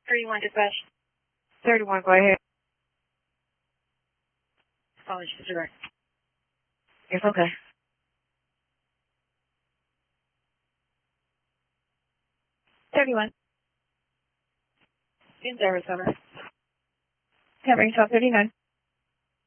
31 dispatch. 31, go ahead. Apologies, direct. It's okay. In service, over. Covering 1239.